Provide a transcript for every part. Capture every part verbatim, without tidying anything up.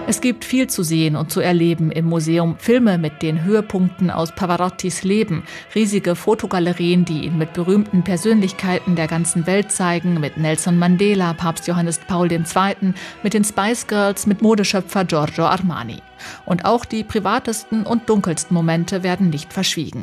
Es gibt viel zu sehen und zu erleben im Museum. Filme mit den Höhepunkten aus Pavarottis Leben, riesige Fotogalerien, die ihn mit berühmten Persönlichkeiten der ganzen Welt zeigen, mit Nelson Mandela, Papst Johannes Paul der Zweite., mit den Spice Girls, mit Modeschöpfer Giorgio Armani. Und auch die privatesten und dunkelsten Momente werden nicht verschwiegen.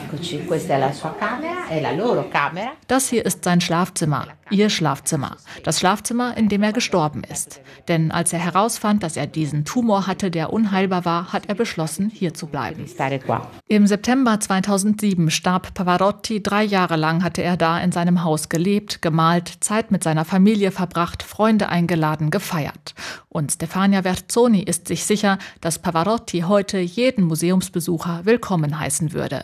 Das hier ist sein Schlafzimmer, ihr Schlafzimmer. Das Schlafzimmer, in dem er gestorben ist. Denn als er herausfand, dass er diesen Tumor hatte, der unheilbar war, hat er beschlossen, hier zu bleiben. Im September zweitausendsieben starb Pavarotti. Drei Jahre lang hatte er da in seinem Haus gelebt, gemalt, Zeit mit seiner Familie verbracht, Freunde eingeladen, gefeiert. Und Stefania Verzoni ist sich sicher, dass Pavarotti heute jeden Museumsbesucher willkommen heißen würde.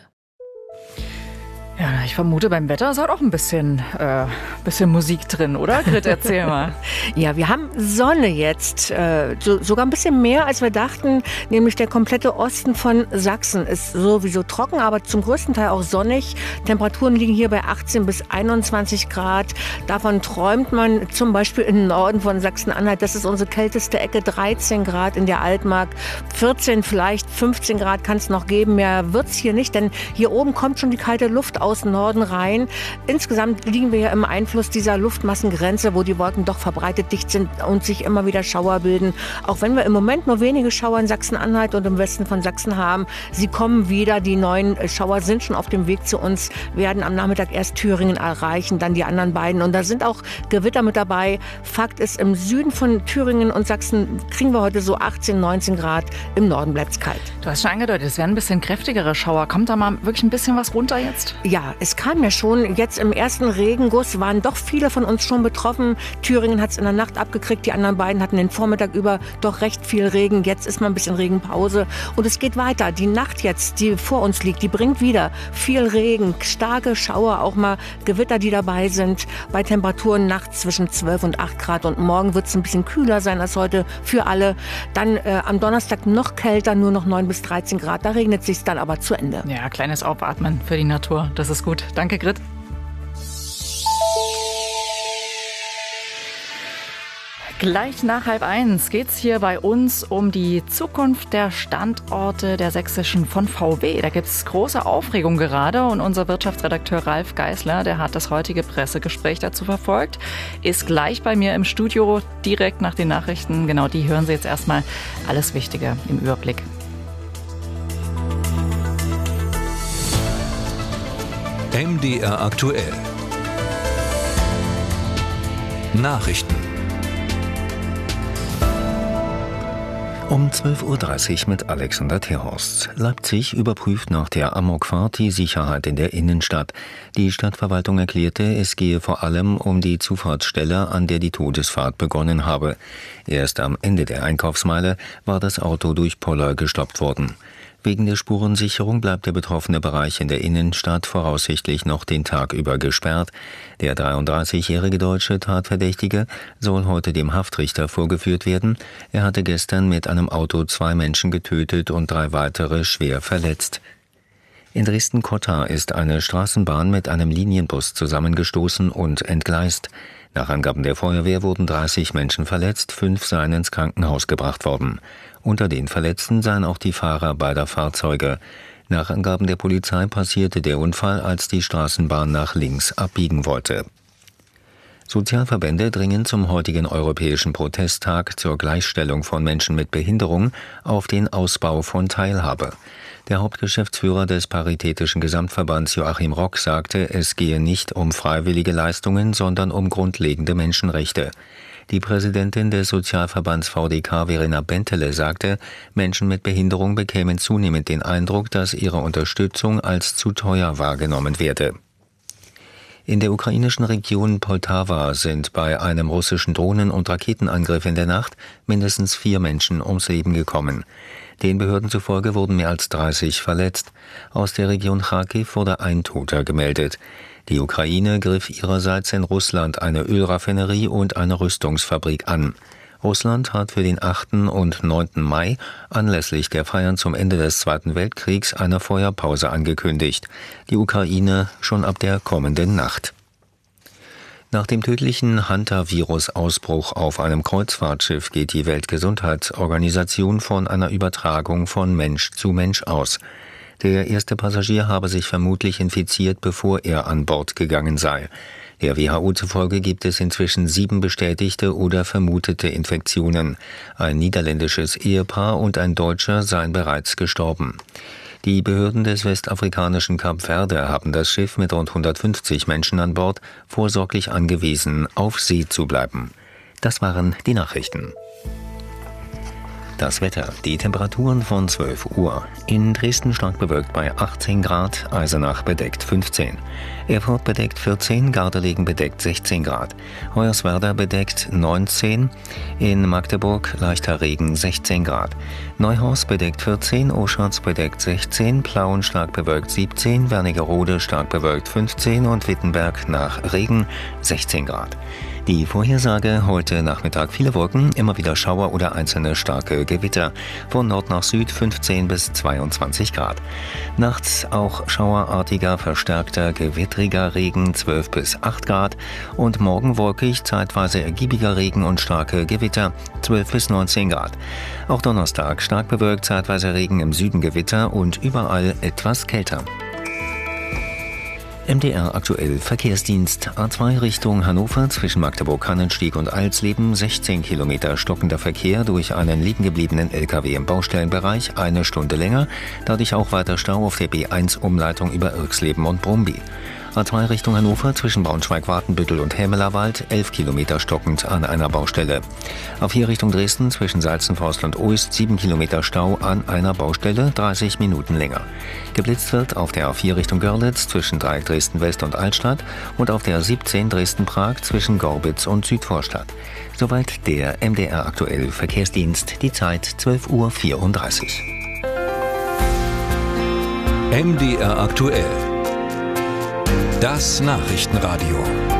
Ja, ich vermute, beim Wetter ist halt auch ein bisschen, äh, bisschen Musik drin, oder? Grit, erzähl mal. Ja, wir haben Sonne jetzt, äh, so, sogar ein bisschen mehr, als wir dachten. Nämlich der komplette Osten von Sachsen ist sowieso trocken, aber zum größten Teil auch sonnig. Temperaturen liegen hier bei achtzehn bis einundzwanzig Grad. Davon träumt man zum Beispiel im Norden von Sachsen-Anhalt. Das ist unsere kälteste Ecke, dreizehn Grad in der Altmark. vierzehn, vielleicht fünfzehn Grad kann es noch geben. Mehr wird es hier nicht, denn hier oben kommt schon die kalte Luft aus dem Norden rein. Insgesamt liegen wir ja im Einfluss dieser Luftmassengrenze, wo die Wolken doch verbreitet dicht sind und sich immer wieder Schauer bilden. Auch wenn wir im Moment nur wenige Schauer in Sachsen-Anhalt und im Westen von Sachsen haben, sie kommen wieder. Die neuen Schauer sind schon auf dem Weg zu uns, werden am Nachmittag erst Thüringen erreichen, dann die anderen beiden. Und da sind auch Gewitter mit dabei. Fakt ist, im Süden von Thüringen und Sachsen kriegen wir heute so achtzehn, neunzehn Grad. Im Norden bleibt es kalt. Du hast schon angedeutet, es werden ein bisschen kräftigere Schauer. Kommt da mal wirklich ein bisschen was runter jetzt? Ja, es kam ja schon. Jetzt im ersten Regenguss waren doch viele von uns schon betroffen. Thüringen hat es in der Nacht abgekriegt. Die anderen beiden hatten den Vormittag über doch recht viel Regen. Jetzt ist mal ein bisschen Regenpause. Und es geht weiter. Die Nacht jetzt, die vor uns liegt, die bringt wieder viel Regen, starke Schauer, auch mal Gewitter, die dabei sind. Bei Temperaturen nachts zwischen zwölf und acht Grad. Und morgen wird es ein bisschen kühler sein als heute für alle. Dann äh, am Donnerstag noch kälter, nur noch neun bis dreizehn Grad. Da regnet es sich dann aber zu Ende. Ja, kleines Aufatmen für die Natur. Das ist gut. Danke, Grit. Gleich nach halb eins geht's hier bei uns um die Zukunft der Standorte der Sächsischen von V W. Da gibt's große Aufregung gerade und unser Wirtschaftsredakteur Ralf Geißler, der hat das heutige Pressegespräch dazu verfolgt, ist gleich bei mir im Studio direkt nach den Nachrichten. Genau, die hören Sie jetzt erstmal. Alles Wichtige im Überblick. M D R aktuell. Nachrichten. Um zwölf Uhr dreißig mit Alexander Terhorst. Leipzig überprüft nach der Amokfahrt die Sicherheit in der Innenstadt. Die Stadtverwaltung erklärte, es gehe vor allem um die Zufahrtsstelle, an der die Todesfahrt begonnen habe. Erst am Ende der Einkaufsmeile war das Auto durch Poller gestoppt worden. Wegen der Spurensicherung bleibt der betroffene Bereich in der Innenstadt voraussichtlich noch den Tag über gesperrt. Der dreiunddreißigjährige deutsche Tatverdächtige soll heute dem Haftrichter vorgeführt werden. Er hatte gestern mit einem Auto zwei Menschen getötet und drei weitere schwer verletzt. In Dresden-Cotta ist eine Straßenbahn mit einem Linienbus zusammengestoßen und entgleist. Nach Angaben der Feuerwehr wurden dreißig Menschen verletzt, fünf seien ins Krankenhaus gebracht worden. Unter den Verletzten seien auch die Fahrer beider Fahrzeuge. Nach Angaben der Polizei passierte der Unfall, als die Straßenbahn nach links abbiegen wollte. Sozialverbände dringen zum heutigen Europäischen Protesttag zur Gleichstellung von Menschen mit Behinderung auf den Ausbau von Teilhabe. Der Hauptgeschäftsführer des Paritätischen Gesamtverbands Joachim Rock sagte, es gehe nicht um freiwillige Leistungen, sondern um grundlegende Menschenrechte. Die Präsidentin des Sozialverbands V D K, Verena Bentele, sagte, Menschen mit Behinderung bekämen zunehmend den Eindruck, dass ihre Unterstützung als zu teuer wahrgenommen werde. In der ukrainischen Region Poltawa sind bei einem russischen Drohnen- und Raketenangriff in der Nacht mindestens vier Menschen ums Leben gekommen. Den Behörden zufolge wurden mehr als dreißig verletzt. Aus der Region Charkiw wurde ein Toter gemeldet. Die Ukraine griff ihrerseits in Russland eine Ölraffinerie und eine Rüstungsfabrik an. Russland hat für den achten und neunten Mai anlässlich der Feiern zum Ende des Zweiten Weltkriegs eine Feuerpause angekündigt. Die Ukraine schon ab der kommenden Nacht. Nach dem tödlichen Hantavirus-Ausbruch auf einem Kreuzfahrtschiff geht die Weltgesundheitsorganisation von einer Übertragung von Mensch zu Mensch aus. Der erste Passagier habe sich vermutlich infiziert, bevor er an Bord gegangen sei. Der W H O zufolge gibt es inzwischen sieben bestätigte oder vermutete Infektionen. Ein niederländisches Ehepaar und ein Deutscher seien bereits gestorben. Die Behörden des westafrikanischen Kap Verde haben das Schiff mit rund hundertfünfzig Menschen an Bord vorsorglich angewiesen, auf See zu bleiben. Das waren die Nachrichten. Das Wetter. Die Temperaturen von zwölf Uhr. In Dresden stark bewölkt bei achtzehn Grad, Eisenach bedeckt fünfzehn. Erfurt bedeckt vierzehn, Gardelegen bedeckt sechzehn Grad. Hoyerswerda bedeckt neunzehn, in Magdeburg leichter Regen sechzehn Grad. Neuhaus bedeckt vierzehn, Oschatz bedeckt sechzehn, Plauen stark bewölkt siebzehn, Wernigerode stark bewölkt fünfzehn und Wittenberg nach Regen sechzehn Grad. Die Vorhersage: heute Nachmittag viele Wolken, immer wieder Schauer oder einzelne starke Gewitter. Von Nord nach Süd fünfzehn bis zweiundzwanzig Grad. Nachts auch schauerartiger, verstärkter, gewittriger Regen zwölf bis acht Grad. Und morgen wolkig, zeitweise ergiebiger Regen und starke Gewitter zwölf bis neunzehn Grad. Auch Donnerstag stark bewölkt, zeitweise Regen, im Süden Gewitter und überall etwas kälter. M D R aktuell Verkehrsdienst. A zwei Richtung Hannover zwischen Magdeburg-Hannenstieg und Alsleben sechzehn Kilometer stockender Verkehr durch einen liegengebliebenen L K W im Baustellenbereich, eine Stunde länger, dadurch auch weiter Stau auf der B eins Umleitung über Irxleben und Brumby. A zwei Richtung Hannover zwischen Braunschweig-Watenbüttel und Hämelerwald elf Kilometer stockend an einer Baustelle. A vier Richtung Dresden zwischen Salzenforst und Oist sieben Kilometer Stau an einer Baustelle, dreißig Minuten länger. Geblitzt wird auf der A vier Richtung Görlitz zwischen Dreieck Dresden-West und Altstadt und auf der siebzehn Dresden-Prag zwischen Gorbitz und Südvorstadt. Soweit der M D R aktuell Verkehrsdienst, die Zeit zwölf Uhr vierunddreißig. M D R aktuell. Das Nachrichtenradio.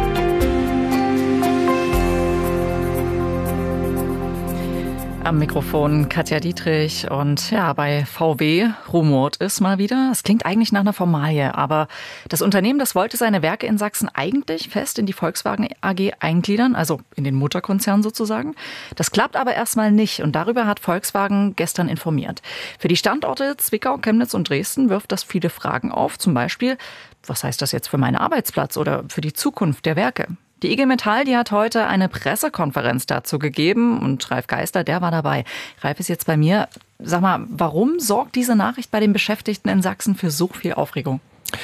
Am Mikrofon Katja Dietrich und ja, bei V W rumort es mal wieder. Es klingt eigentlich nach einer Formalie, aber das Unternehmen, das wollte seine Werke in Sachsen eigentlich fest in die Volkswagen A G eingliedern, also in den Mutterkonzern sozusagen. Das klappt aber erstmal nicht und darüber hat Volkswagen gestern informiert. Für die Standorte Zwickau, Chemnitz und Dresden wirft das viele Fragen auf, zum Beispiel, was heißt das jetzt für meinen Arbeitsplatz oder für die Zukunft der Werke? Die I G Metall, die hat heute eine Pressekonferenz dazu gegeben und Ralf Geißler, der war dabei. Ralf ist jetzt bei mir. Sag mal, warum sorgt diese Nachricht bei den Beschäftigten in Sachsen für so viel Aufregung?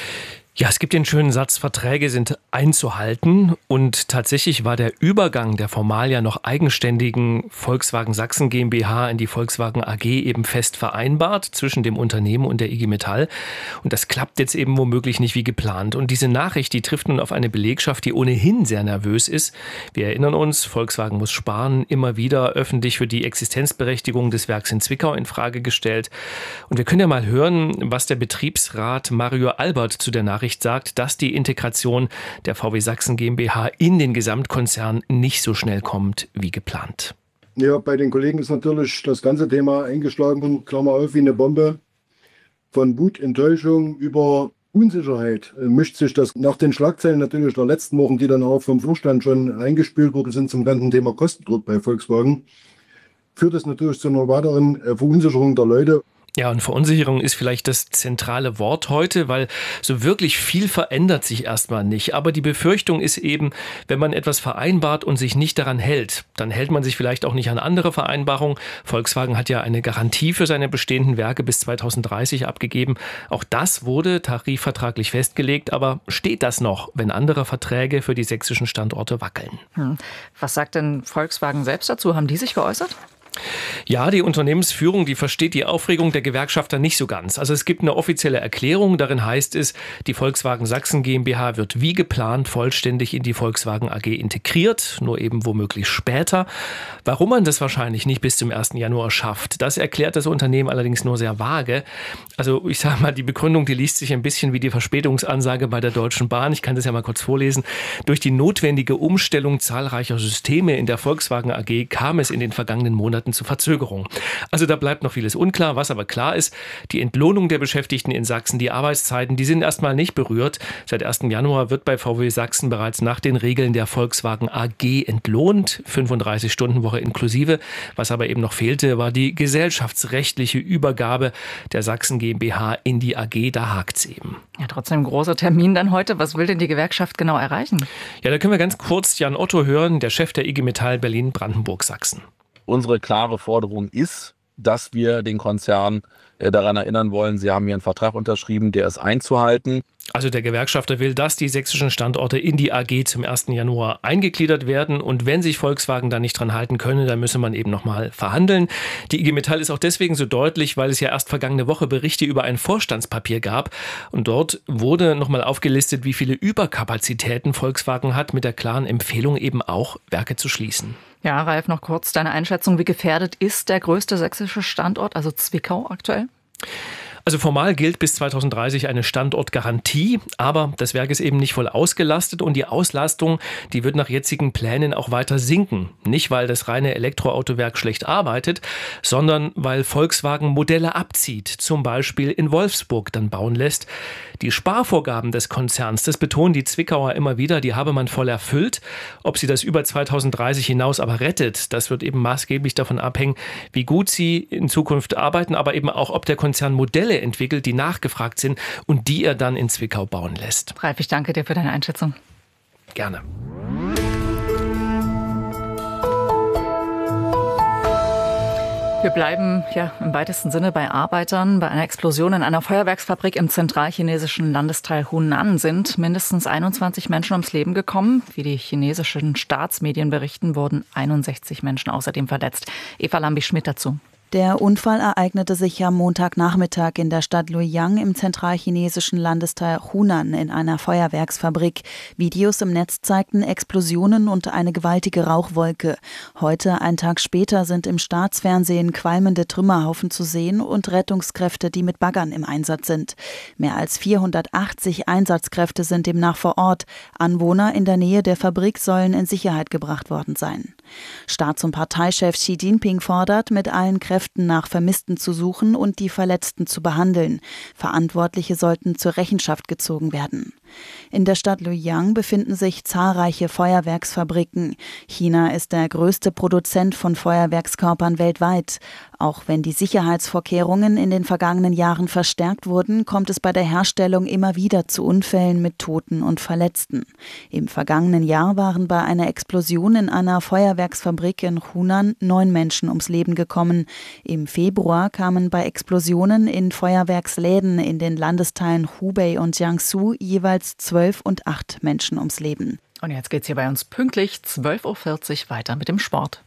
Ja, es gibt den schönen Satz, Verträge sind einzuhalten, und tatsächlich war der Übergang der Formalia noch eigenständigen Volkswagen Sachsen GmbH in die Volkswagen A G eben fest vereinbart zwischen dem Unternehmen und der I G Metall, und das klappt jetzt eben womöglich nicht wie geplant. Und diese Nachricht, die trifft nun auf eine Belegschaft, die ohnehin sehr nervös ist. Wir erinnern uns, Volkswagen muss sparen, immer wieder öffentlich für die Existenzberechtigung des Werks in Zwickau in Frage gestellt. Und wir können ja mal hören, was der Betriebsrat Mario Albert zu der Nachricht sagt, dass die Integration der V W Sachsen GmbH in den Gesamtkonzern nicht so schnell kommt wie geplant. Ja, bei den Kollegen ist natürlich das ganze Thema eingeschlagen, Klammer auf, wie eine Bombe. Von Wut, Enttäuschung über Unsicherheit mischt sich das nach den Schlagzeilen natürlich der letzten Wochen, die dann auch vom Vorstand schon eingespielt worden sind zum ganzen Thema Kostendruck bei Volkswagen, führt es natürlich zu einer weiteren Verunsicherung der Leute. Ja, und Verunsicherung ist vielleicht das zentrale Wort heute, weil so wirklich viel verändert sich erstmal nicht. Aber die Befürchtung ist eben, wenn man etwas vereinbart und sich nicht daran hält, dann hält man sich vielleicht auch nicht an andere Vereinbarungen. Volkswagen hat ja eine Garantie für seine bestehenden Werke bis zweitausenddreißig abgegeben. Auch das wurde tarifvertraglich festgelegt. Aber steht das noch, wenn andere Verträge für die sächsischen Standorte wackeln? Hm. Was sagt denn Volkswagen selbst dazu? Haben die sich geäußert? Ja, die Unternehmensführung, die versteht die Aufregung der Gewerkschafter nicht so ganz. Also es gibt eine offizielle Erklärung, darin heißt es, die Volkswagen Sachsen GmbH wird wie geplant vollständig in die Volkswagen A G integriert, nur eben womöglich später. Warum man das wahrscheinlich nicht bis zum ersten Januar schafft, das erklärt das Unternehmen allerdings nur sehr vage. Also ich sage mal, die Begründung, die liest sich ein bisschen wie die Verspätungsansage bei der Deutschen Bahn. Ich kann das ja mal kurz vorlesen. Durch die notwendige Umstellung zahlreicher Systeme in der Volkswagen A G kam es in den vergangenen Monaten zu Verzögerungen. Bevölkerung. Also da bleibt noch vieles unklar. Was aber klar ist, die Entlohnung der Beschäftigten in Sachsen, die Arbeitszeiten, die sind erstmal nicht berührt. Seit ersten Januar wird bei V W Sachsen bereits nach den Regeln der Volkswagen A G entlohnt, fünfunddreißig Stunden Woche inklusive. Was aber eben noch fehlte, war die gesellschaftsrechtliche Übergabe der Sachsen GmbH in die A G. Da hakt's eben. Ja, trotzdem großer Termin dann heute. Was will denn die Gewerkschaft genau erreichen? Ja, da können wir ganz kurz Jan Otto hören, der Chef der I G Metall Berlin-Brandenburg-Sachsen. Unsere klare Forderung ist, dass wir den Konzern daran erinnern wollen, sie haben hier einen Vertrag unterschrieben, der ist einzuhalten. Also der Gewerkschafter will, dass die sächsischen Standorte in die A G zum ersten Januar eingegliedert werden. Und wenn sich Volkswagen da nicht dran halten könne, dann müsse man eben nochmal verhandeln. Die I G Metall ist auch deswegen so deutlich, weil es ja erst vergangene Woche Berichte über ein Vorstandspapier gab. Und dort wurde nochmal aufgelistet, wie viele Überkapazitäten Volkswagen hat, mit der klaren Empfehlung eben auch, Werke zu schließen. Ja, Ralf, noch kurz deine Einschätzung. Wie gefährdet ist der größte sächsische Standort, also Zwickau aktuell? Also formal gilt bis zweitausenddreißig eine Standortgarantie, aber das Werk ist eben nicht voll ausgelastet und die Auslastung, die wird nach jetzigen Plänen auch weiter sinken. Nicht, weil das reine Elektroautowerk schlecht arbeitet, sondern weil Volkswagen Modelle abzieht, zum Beispiel in Wolfsburg dann bauen lässt. Die Sparvorgaben des Konzerns, das betonen die Zwickauer immer wieder, die habe man voll erfüllt. Ob sie das über zweitausenddreißig hinaus aber rettet, das wird eben maßgeblich davon abhängen, wie gut sie in Zukunft arbeiten, aber eben auch, ob der Konzern Modelle entwickelt, die nachgefragt sind und die er dann in Zwickau bauen lässt. Ralf, ich danke dir für deine Einschätzung. Gerne. Wir bleiben ja im weitesten Sinne bei Arbeitern. Bei einer Explosion in einer Feuerwerksfabrik im zentralchinesischen Landesteil Hunan sind mindestens einundzwanzig Menschen ums Leben gekommen. Wie die chinesischen Staatsmedien berichten, wurden einundsechzig Menschen außerdem verletzt. Eva Lambi-Schmidt dazu. Der Unfall ereignete sich am Montagnachmittag in der Stadt Luoyang im zentralchinesischen Landesteil Hunan in einer Feuerwerksfabrik. Videos im Netz zeigten Explosionen und eine gewaltige Rauchwolke. Heute, einen Tag später, sind im Staatsfernsehen qualmende Trümmerhaufen zu sehen und Rettungskräfte, die mit Baggern im Einsatz sind. Mehr als vierhundertachtzig Einsatzkräfte sind demnach vor Ort. Anwohner in der Nähe der Fabrik sollen in Sicherheit gebracht worden sein. Staats- und Parteichef Xi Jinping fordert, mit allen Kräften nach Vermissten zu suchen und die Verletzten zu behandeln. Verantwortliche sollten zur Rechenschaft gezogen werden. In der Stadt Luoyang befinden sich zahlreiche Feuerwerksfabriken. China ist der größte Produzent von Feuerwerkskörpern weltweit. Auch wenn die Sicherheitsvorkehrungen in den vergangenen Jahren verstärkt wurden, kommt es bei der Herstellung immer wieder zu Unfällen mit Toten und Verletzten. Im vergangenen Jahr waren bei einer Explosion in einer Feuerwerksfabrik in Hunan neun Menschen ums Leben gekommen. Im Februar kamen bei Explosionen in Feuerwerksläden in den Landesteilen Hubei und Jiangsu jeweils zwölf und acht Menschen ums Leben. Und jetzt geht's hier bei uns pünktlich zwölf Uhr vierzig weiter mit dem Sport.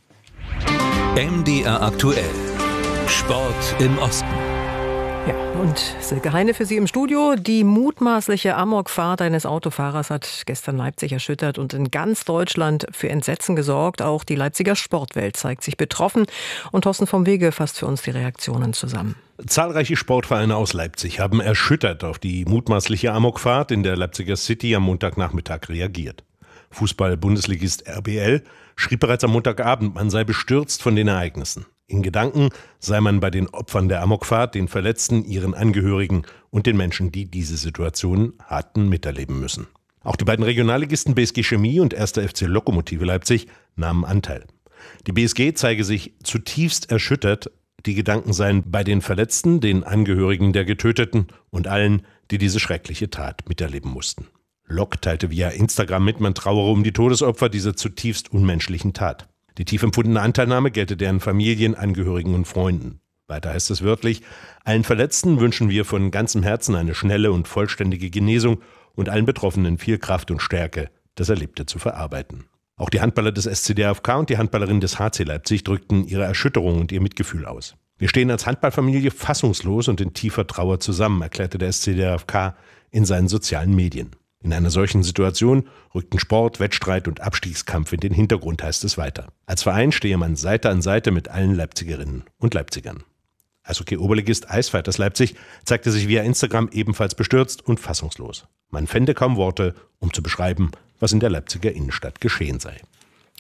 M D R aktuell. Sport im Osten. Ja, und Silke Heine für Sie im Studio. Die mutmaßliche Amokfahrt eines Autofahrers hat gestern Leipzig erschüttert und in ganz Deutschland für Entsetzen gesorgt. Auch die Leipziger Sportwelt zeigt sich betroffen. Und Thorsten vom Wege fasst für uns die Reaktionen zusammen. Zahlreiche Sportvereine aus Leipzig haben erschüttert auf die mutmaßliche Amokfahrt in der Leipziger City am Montagnachmittag reagiert. Fußball-Bundesligist R B L schrieb bereits am Montagabend, man sei bestürzt von den Ereignissen. In Gedanken sei man bei den Opfern der Amokfahrt, den Verletzten, ihren Angehörigen und den Menschen, die diese Situation hatten miterleben müssen. Auch die beiden Regionalligisten B S G Chemie und erster F C Lokomotive Leipzig nahmen Anteil. Die B S G zeige sich zutiefst erschüttert. Die Gedanken seien bei den Verletzten, den Angehörigen der Getöteten und allen, die diese schreckliche Tat miterleben mussten. Lok teilte via Instagram mit, man trauere um die Todesopfer dieser zutiefst unmenschlichen Tat. Die tief empfundene Anteilnahme gelte deren Familien, Angehörigen und Freunden. Weiter heißt es wörtlich, allen Verletzten wünschen wir von ganzem Herzen eine schnelle und vollständige Genesung und allen Betroffenen viel Kraft und Stärke, das Erlebte zu verarbeiten. Auch die Handballer des S C D F K und die Handballerin des H C Leipzig drückten ihre Erschütterung und ihr Mitgefühl aus. Wir stehen als Handballfamilie fassungslos und in tiefer Trauer zusammen, erklärte der S C D F K in seinen sozialen Medien. In einer solchen Situation rückten Sport, Wettstreit und Abstiegskampf in den Hintergrund, heißt es weiter. Als Verein stehe man Seite an Seite mit allen Leipzigerinnen und Leipzigern. Eishockey-Oberligist Eisfighters Leipzig zeigte sich via Instagram ebenfalls bestürzt und fassungslos. Man fände kaum Worte, um zu beschreiben, was in der Leipziger Innenstadt geschehen sei.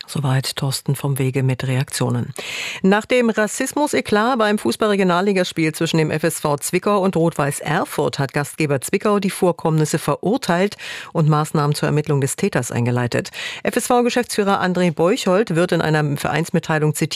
Soweit Thorsten vom Wege mit Reaktionen. Nach dem Rassismus-Eklat beim Fußball-Regionalligaspiel zwischen dem F S V Zwickau und Rot-Weiß Erfurt hat Gastgeber Zwickau die Vorkommnisse verurteilt und Maßnahmen zur Ermittlung des Täters eingeleitet. F S V-Geschäftsführer André Beuchold wird in einer Vereinsmitteilung zitiert.